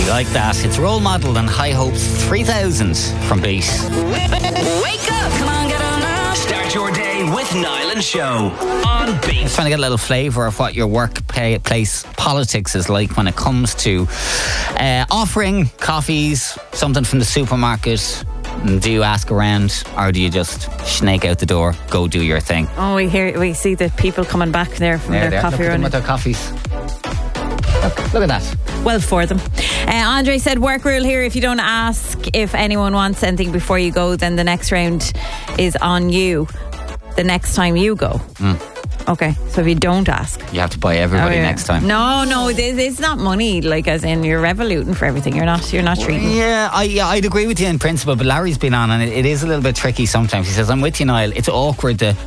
Like that. It's Role Model and High Hopes 3000 from Beat. Wake up! Come on, get on up. Start your day with Niall and Show on Beat. Just trying to get a little flavour of what your workplace politics is like when it comes to offering coffees, something from the supermarket. Do you ask around, or do you just snake out the door, go do your thing? Oh, we see the people coming back there from their coffee run. With their coffees. Look at that. Well, for them. Andre said, work rule here: if you don't ask if anyone wants anything before you go, then the next round is on you the next time you go. Okay, so if you don't ask, you have to buy everybody next time. No, it's not money. Like, as in, you're revoluting for everything. You're not treating. Yeah, I'd agree with you in principle, but Larry's been on, and it is a little bit tricky sometimes. He says, I'm with you, Niall. It's awkward. The